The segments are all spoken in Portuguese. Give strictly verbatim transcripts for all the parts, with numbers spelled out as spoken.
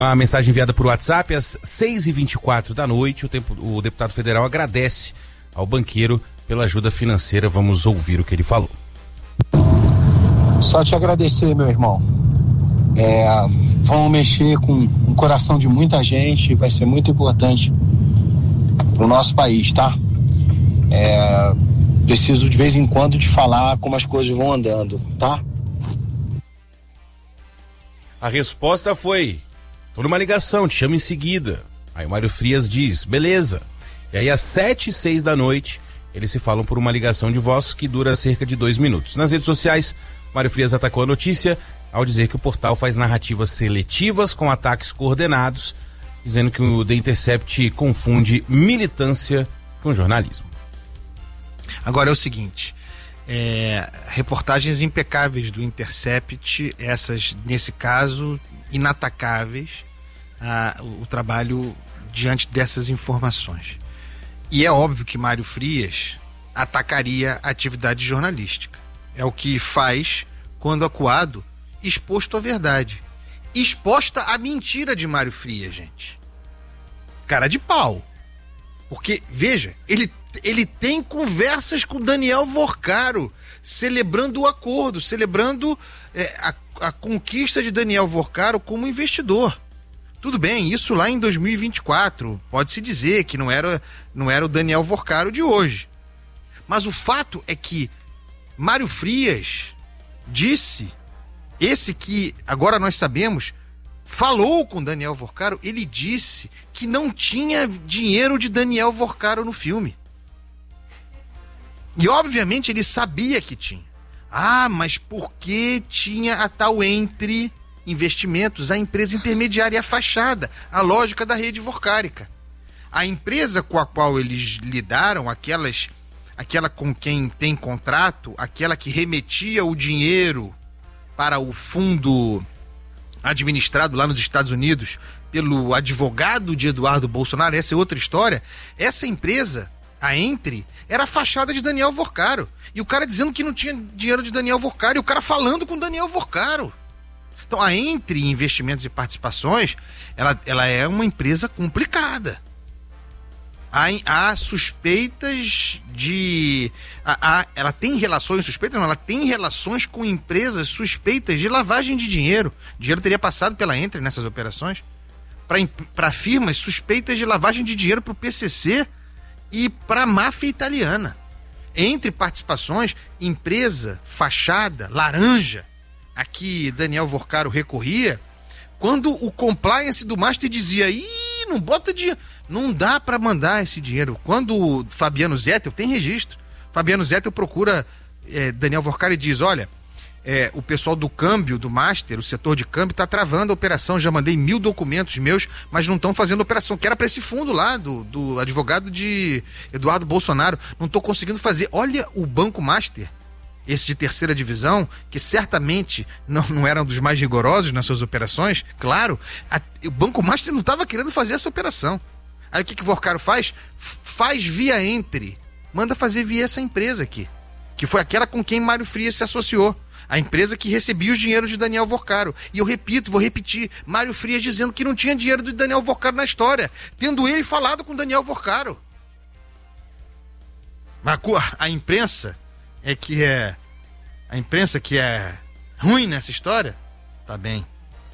A mensagem enviada por WhatsApp às seis e vinte e quatro da noite. O, tempo, o deputado federal agradece ao banqueiro pela ajuda financeira. Vamos ouvir o que ele falou. Só te agradecer, meu irmão. É, vamos mexer com o coração de muita gente. Vai ser muito importante pro nosso país, tá? É, preciso de vez em quando de falar como as coisas vão andando, tá? A resposta foi: tô numa ligação, te chamo em seguida. Aí o Mário Frias diz: beleza. E aí às sete e seis da noite eles se falam por uma ligação de voz que dura cerca de dois minutos. Nas redes sociais, Mário Frias atacou a notícia ao dizer que o portal faz narrativas seletivas com ataques coordenados, dizendo que o The Intercept confunde militância com jornalismo. Agora é o seguinte, é, reportagens impecáveis do Intercept, essas, nesse caso, inatacáveis, ah, o, o trabalho diante dessas informações. E é óbvio que Mário Frias atacaria a atividade jornalística. É o que faz quando acuado, exposto à verdade. Exposta à mentira de Mário Frias, gente. Cara de pau. Porque, veja, ele, ele tem conversas com Daniel Vorcaro, celebrando o acordo, celebrando é, a, a conquista de Daniel Vorcaro como investidor. Tudo bem, isso lá em dois mil e vinte e quatro, pode-se dizer que não era, não era o Daniel Vorcaro de hoje. Mas o fato é que Mário Frias disse, esse que agora nós sabemos, falou com Daniel Vorcaro, ele disse que não tinha dinheiro de Daniel Vorcaro no filme. E obviamente ele sabia que tinha. Ah, mas por que tinha a tal Entre Investimentos, a empresa intermediária e a fachada, a lógica da rede vorcárica? A empresa com a qual eles lidaram, aquelas, aquela com quem tem contrato, aquela que remetia o dinheiro para o fundo administrado lá nos Estados Unidos pelo advogado de Eduardo Bolsonaro, essa é outra história. Essa empresa, a Entre, era a fachada de Daniel Vorcaro. E o cara dizendo que não tinha dinheiro de Daniel Vorcaro, e o cara falando com Daniel Vorcaro. Então a Entre Investimentos e Participações, ela, ela é uma empresa complicada. Há, há suspeitas de... Há, há, ela tem relações suspeitas, não, ela tem relações com empresas suspeitas de lavagem de dinheiro. O dinheiro teria passado pela Entre nessas operações. Para firmas suspeitas de lavagem de dinheiro para o P C C e para a máfia italiana. Entre Participações, empresa, fachada, laranja, a que Daniel Vorcaro recorria, quando o compliance do Master dizia: ih, não bota dinheiro, não dá para mandar esse dinheiro. Quando o Fabiano Zettel, tem registro, Fabiano Zettel procura é, Daniel Vorcaro e diz: olha, é, o pessoal do câmbio, do Master, o setor de câmbio, está travando a operação, já mandei mil documentos meus, mas não estão fazendo operação, que era para esse fundo lá, do, do advogado de Eduardo Bolsonaro, não estou conseguindo fazer. Olha o Banco Master, esse de terceira divisão, que certamente não, não era um dos mais rigorosos nas suas operações, claro, a, o Banco Master não estava querendo fazer essa operação. Aí o que que o Vorcaro faz? Faz via Entre, manda fazer via essa empresa aqui, que foi aquela com quem Mário Frias se associou, a empresa que recebia os dinheiros de Daniel Vorcaro. E eu repito, vou repetir, Mário Frias dizendo que não tinha dinheiro de Daniel Vorcaro na história, tendo ele falado com Daniel Vorcaro. Mas a imprensa é que é a imprensa que é ruim nessa história, tá bem.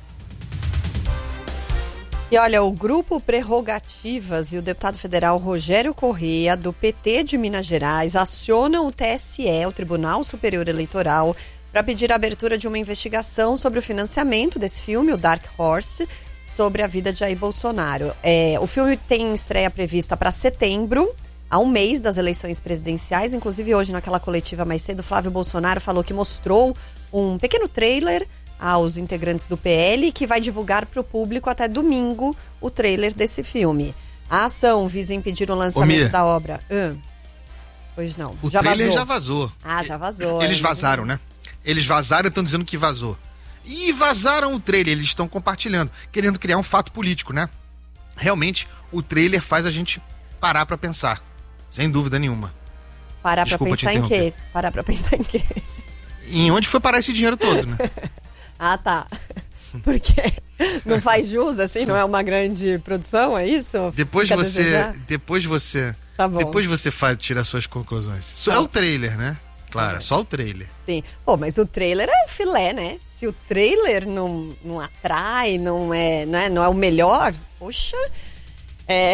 E olha, o Grupo Prerrogativas e o deputado federal Rogério Correia, do P T de Minas Gerais, acionam o T S E, o Tribunal Superior Eleitoral, para pedir a abertura de uma investigação sobre o financiamento desse filme, o Dark Horse, sobre a vida de Jair Bolsonaro. É, o filme tem estreia prevista para setembro, há um mês das eleições presidenciais. Inclusive hoje, naquela coletiva mais cedo, Flávio Bolsonaro falou que mostrou um pequeno trailer aos integrantes do P L, que vai divulgar para o público até domingo o trailer desse filme. A ação visa impedir o lançamento da obra. Hum. Pois não. O já trailer vazou. já vazou. Ah, já vazou. Eles é. vazaram, né? Eles vazaram e estão dizendo que vazou. E vazaram o trailer, eles estão compartilhando, querendo criar um fato político, né? Realmente, o trailer faz a gente parar pra pensar, sem dúvida nenhuma. Parar Desculpa pra pensar em quê? Parar pra pensar em quê? Em onde foi parar esse dinheiro todo, né? Ah, tá. Porque não faz jus, assim, não é uma grande produção, é isso? Depois Fica a você, desejar? depois você, Tá bom. depois você faz, tira suas conclusões. Só é o trailer, né? Claro, é só o trailer. Sim. Pô, mas o trailer é filé, né? Se o trailer não, não atrai, não é, não, é, não é o melhor, poxa. É...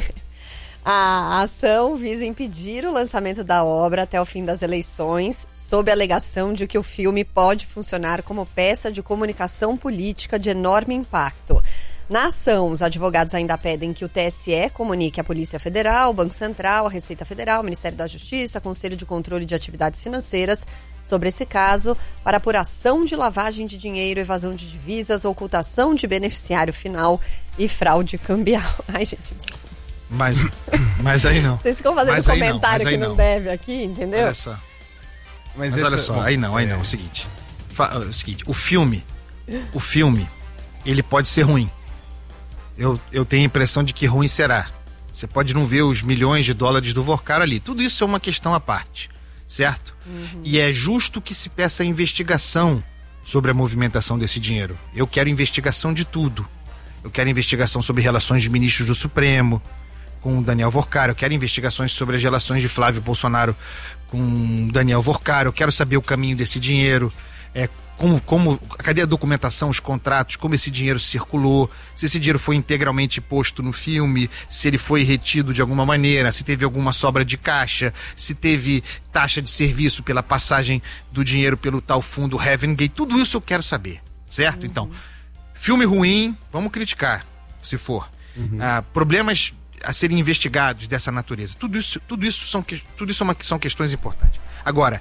A ação visa impedir o lançamento da obra até o fim das eleições, sob a alegação de que o filme pode funcionar como peça de comunicação política de enorme impacto. Na ação, os advogados ainda pedem que o T S E comunique à Polícia Federal, Banco Central, a Receita Federal, Ministério da Justiça, Conselho de Controle de Atividades Financeiras sobre esse caso para apuração de lavagem de dinheiro, evasão de divisas, ocultação de beneficiário final e fraude cambial. Ai, gente, desculpa. Mas, mas aí não. Vocês ficam fazendo Mas aí comentário não, que não. não deve aqui, entendeu? Olha só. Mas, Mas essa- olha só, aí não, aí não. É o seguinte. Fa- é o seguinte, o filme, o filme, ele pode ser ruim. Eu, eu tenho a impressão de que ruim será. Você pode não ver os milhões de dólares do Vorkar ali. Tudo isso é uma questão à parte, certo? Uhum. E é justo que se peça investigação sobre a movimentação desse dinheiro. Eu quero investigação de tudo. Eu quero investigação sobre relações de ministros do Supremo com o Daniel Vorkar, eu quero investigações sobre as relações de Flávio Bolsonaro com Daniel Vorkar, eu quero saber o caminho desse dinheiro, é, como, como, cadê a documentação, os contratos, como esse dinheiro circulou, se esse dinheiro foi integralmente posto no filme, se ele foi retido de alguma maneira, se teve alguma sobra de caixa, se teve taxa de serviço pela passagem do dinheiro pelo tal fundo Heaven Gate, tudo isso eu quero saber, certo? Uhum. Então, filme ruim, vamos criticar, se for. Uhum. Ah, problemas a serem investigados dessa natureza. Tudo isso, tudo isso, são, tudo isso é uma, são questões importantes. Agora,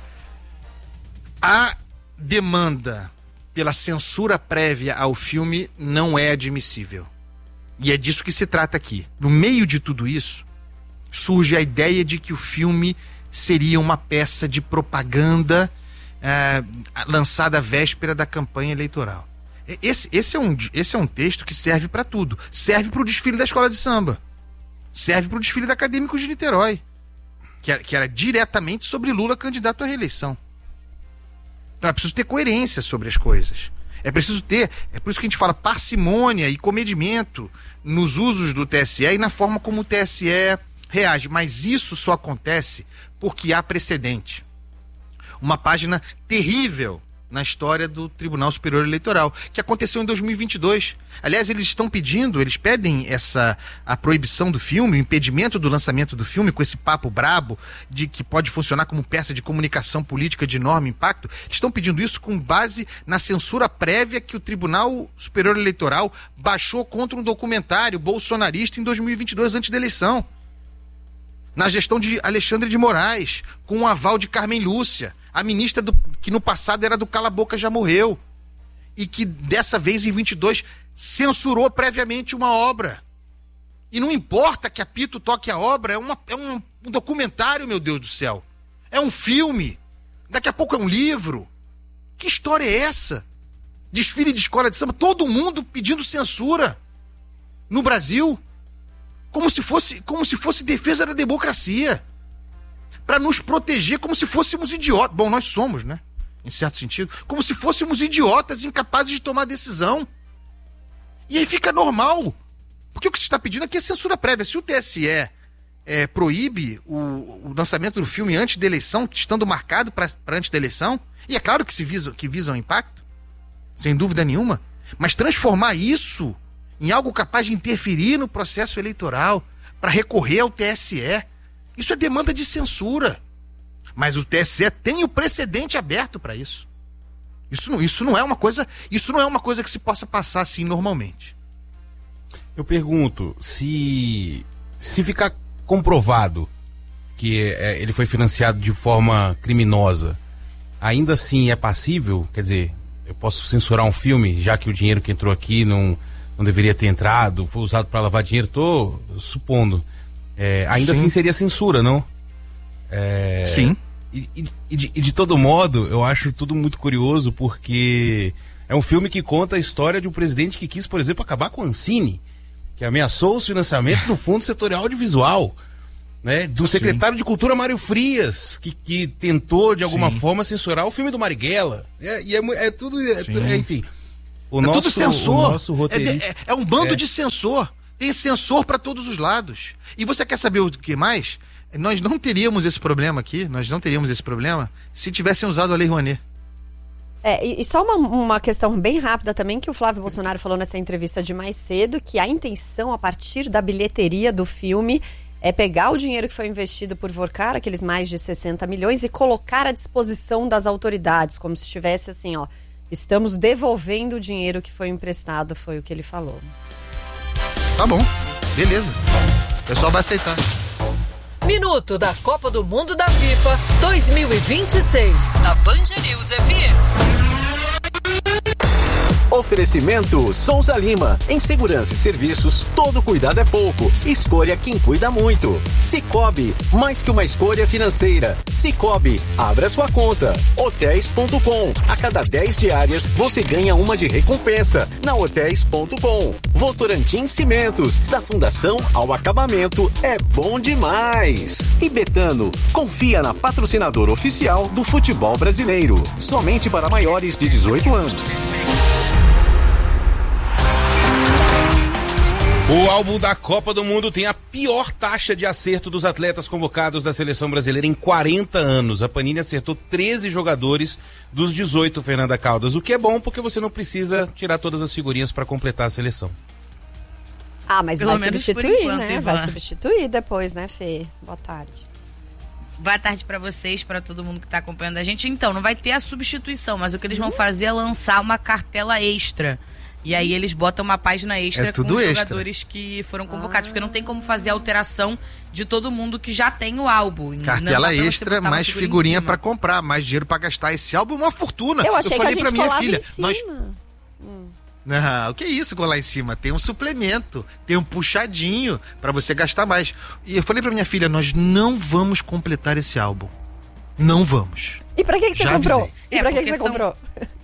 a demanda pela censura prévia ao filme não é admissível. E é disso que se trata aqui. No meio de tudo isso, surge a ideia de que o filme seria uma peça de propaganda é, lançada à véspera da campanha eleitoral. Esse, esse, é, um, esse é um texto que serve para tudo. Serve para o desfile da escola de samba. Serve para o desfile da Acadêmicos de Niterói, que era, que era diretamente sobre Lula candidato à reeleição. Então é preciso ter coerência sobre as coisas. É preciso ter, é por isso que a gente fala parcimônia e comedimento nos usos do T S E e na forma como o T S E reage. Mas isso só acontece porque há precedente. Uma página terrível na história do Tribunal Superior Eleitoral, que aconteceu em dois mil e vinte e dois. Aliás, eles estão pedindo, eles pedem essa, a proibição do filme, o impedimento do lançamento do filme, com esse papo brabo de que pode funcionar como peça de comunicação política de enorme impacto. Eles estão pedindo isso com base na censura prévia que o Tribunal Superior Eleitoral baixou contra um documentário bolsonarista em dois mil e vinte e dois, antes da eleição. Na gestão de Alexandre de Moraes, com o aval de Carmen Lúcia, a ministra do, que no passado era do Cala a Boca Já Morreu, e que dessa vez em vinte e dois censurou previamente uma obra. E não importa que a Pito toque a obra, é, uma, é um, um documentário, meu Deus do céu. É um filme. Daqui a pouco é um livro. Que história é essa? Desfile de escola de samba, todo mundo pedindo censura no Brasil, como se fosse, como se fosse defesa da democracia, para nos proteger, como se fôssemos idiotas. Bom, nós somos, né? Em certo sentido. Como se fôssemos idiotas incapazes de tomar decisão. E aí fica normal. Porque o que se está pedindo aqui é censura prévia. Se o T S E é, proíbe o, o lançamento do filme antes da eleição, estando marcado para antes da eleição, e é claro que se visa, que visa o impacto, sem dúvida nenhuma, mas transformar isso em algo capaz de interferir no processo eleitoral para recorrer ao T S E, isso é demanda de censura. Mas o T S E tem o precedente aberto para isso. Isso não, isso não é uma coisa, isso não é uma coisa que se possa passar assim normalmente. Eu pergunto, se se ficar comprovado que é, ele foi financiado de forma criminosa, ainda assim é passível? Quer dizer, eu posso censurar um filme, já que o dinheiro que entrou aqui não, não deveria ter entrado, foi usado para lavar dinheiro? Tô supondo. É, ainda Sim. assim seria censura, não? É, Sim. E, e, e, de, e de todo modo, eu acho tudo muito curioso, porque é um filme que conta a história de um presidente que quis, por exemplo, acabar com a Ancine, que ameaçou os financiamentos do Fundo Setorial Audiovisual, né? Do secretário Sim. de Cultura, Mário Frias, que, que tentou, de alguma Sim. forma, censurar o filme do Marighella. É, e é, é tudo, é, é, enfim... O é nosso, tudo censor. O nosso roteirista... é, é, é um bando é. de censor. Tem censor para todos os lados. E você quer saber o que mais? Nós não teríamos esse problema aqui, nós não teríamos esse problema se tivessem usado a Lei Rouanet. É, e, e só uma, uma questão bem rápida também, que o Flávio Bolsonaro falou nessa entrevista de mais cedo, que a intenção, a partir da bilheteria do filme, é pegar o dinheiro que foi investido por Vorcar, aqueles mais de sessenta milhões, e colocar à disposição das autoridades, como se estivesse assim, ó, estamos devolvendo o dinheiro que foi emprestado, foi o que ele falou. Tá bom, beleza. O pessoal vai aceitar. Minuto da Copa do Mundo da FIFA dois mil e vinte e seis, na Band News F M. Oferecimento Souza Lima. Em segurança e serviços, todo cuidado é pouco. Escolha quem cuida muito. Sicoob, mais que uma escolha financeira. Sicoob, abra sua conta. Hotéis ponto com. A cada dez diárias, você ganha uma de recompensa. Na Hotéis ponto com. Votorantim Cimentos. Da fundação ao acabamento, é bom demais. E Betano, confia na patrocinadora oficial do futebol brasileiro. Somente para maiores de dezoito anos. O álbum da Copa do Mundo tem a pior taxa de acerto dos atletas convocados da seleção brasileira em quarenta anos. A Panini acertou treze jogadores dos dezoito, Fernanda Caldas. O que é bom porque você não precisa tirar todas as figurinhas para completar a seleção. Ah, mas Pelo vai substituir, enquanto, né? Ivan. Vai substituir depois, né, Fê? Boa tarde. Boa tarde pra vocês, pra todo mundo que tá acompanhando a gente. Então, não vai ter a substituição, mas o que eles vão fazer é lançar uma cartela extra. E aí eles botam uma página extra É com tudo os extra. jogadores que foram convocados, porque não tem como fazer a alteração de todo mundo que já tem o álbum. Não Cartela dá pra você extra, botar uma mais figurinha figurinha em cima. pra comprar, mais dinheiro pra gastar. Esse álbum é uma fortuna. Eu achei falei que a pra gente minha colava filha, em cima. nós Não, o que é isso colar em cima? Tem um suplemento, tem um puxadinho pra você gastar mais. E eu falei pra minha filha, nós não vamos completar esse álbum. Não vamos. E pra que, que você Já comprou? avisei. E É, pra que, que porque você são- comprou?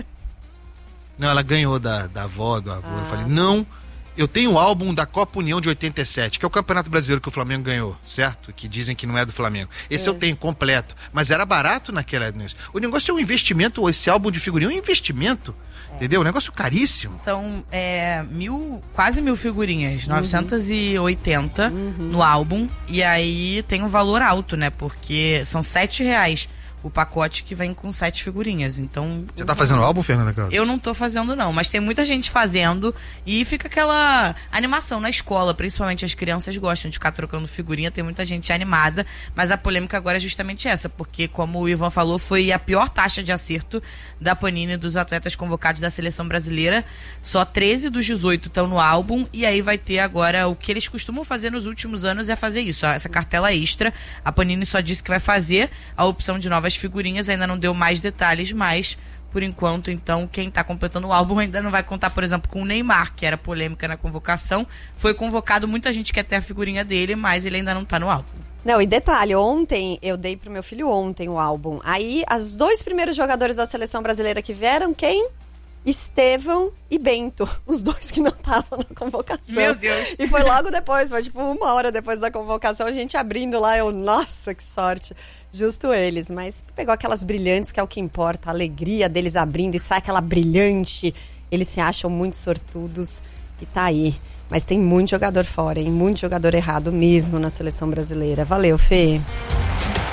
Não, ela ganhou da, da avó, do avô. Ah, Eu falei, não, eu tenho o álbum da Copa União de oitenta e sete, que é o Campeonato Brasileiro que o Flamengo ganhou, certo? Que dizem que não é do Flamengo. Esse É. eu tenho completo, mas era barato naquela época. O negócio é um investimento, esse álbum de figurinha é um investimento, entendeu? Um negócio caríssimo. São é, mil, quase mil figurinhas, novecentos e oitenta no álbum. E aí tem um valor alto, né? Porque são sete reais o pacote que vem com sete figurinhas. Então. Você tá fazendo o álbum, Fernanda Carlos? Eu não tô fazendo, não, mas tem muita gente fazendo e fica aquela animação na escola, principalmente as crianças gostam de ficar trocando figurinha, tem muita gente animada, mas a polêmica agora é justamente essa, porque como o Ivan falou, foi a pior taxa de acerto da Panini dos atletas convocados da seleção brasileira, só treze dos dezoito estão no álbum, e aí vai ter agora o que eles costumam fazer nos últimos anos é fazer isso, essa cartela extra. A Panini só disse que vai fazer a opção de novas figurinhas, ainda não deu mais detalhes, mas por enquanto, então, quem tá completando o álbum ainda não vai contar, por exemplo, com o Neymar, que era polêmica na convocação. Foi convocado, muita gente quer ter a figurinha dele, mas ele ainda não tá no álbum. Não, e detalhe, ontem, eu dei pro meu filho ontem o álbum. Aí, os dois primeiros jogadores da seleção brasileira que vieram, quem? Estevão e Bento, os dois que não estavam na convocação. Meu Deus. E foi logo depois, foi tipo uma hora depois da convocação, a gente abrindo lá, eu, nossa, que sorte, justo eles. Mas pegou aquelas brilhantes, que é o que importa, a alegria deles abrindo e sai aquela brilhante, eles se acham muito sortudos e tá aí. Mas tem muito jogador fora, hein? Muito jogador errado mesmo na seleção brasileira. Valeu, Fê.